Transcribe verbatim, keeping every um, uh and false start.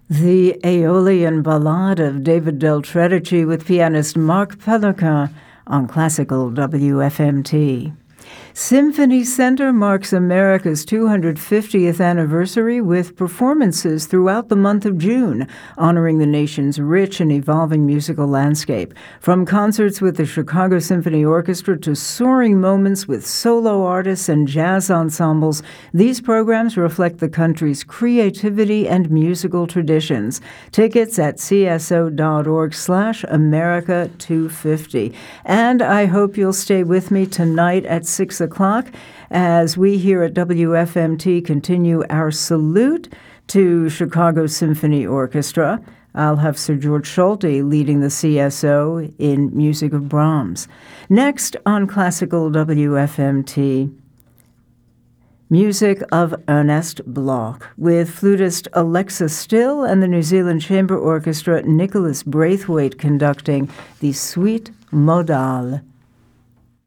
The Aeolian Ballade of David Del Tredici with pianist Marc Pelican on Classical W F M T. Symphony Center marks America's two hundred fiftieth anniversary with performances throughout the month of June, honoring the nation's rich and evolving musical landscape. From concerts with the Chicago Symphony Orchestra to soaring moments with solo artists and jazz ensembles, these programs reflect the country's creativity and musical traditions. Tickets at cso.org slash America 250. And I hope you'll stay with me tonight at six o'clock as we here at W F M T continue our salute to Chicago Symphony Orchestra. I'll have Sir George Solti leading the C S O in music of Brahms. Next on Classical W F M T, music of Ernest Bloch with flutist Alexa Still and the New Zealand Chamber Orchestra Nicholas Braithwaite conducting the Suite Modale.